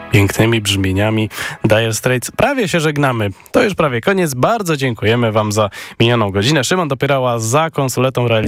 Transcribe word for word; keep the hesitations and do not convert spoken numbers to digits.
pięknymi brzmieniami Dire Straits prawie się żegnamy. To już prawie koniec. Bardzo dziękujemy wam za minioną godzinę. Szymon Dopierała za konsoletą realizacji.